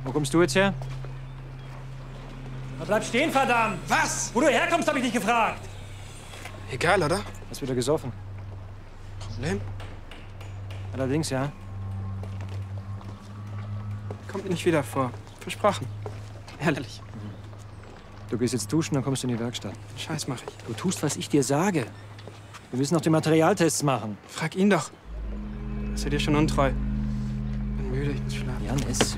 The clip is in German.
Wo kommst du jetzt her? Na, bleib stehen, verdammt! Was? Wo du herkommst, habe ich dich gefragt. Egal, oder? Hast wieder gesoffen? Problem? Allerdings, ja. Kommt nicht wieder vor. Versprochen. Ehrlich. Du gehst jetzt duschen, dann kommst du in die Werkstatt. Scheiß mach ich. Du tust, was ich dir sage. Wir müssen noch die Materialtests machen. Frag ihn doch. Ist er dir schon untreu? Bin müde, ich muss schlafen. Janis.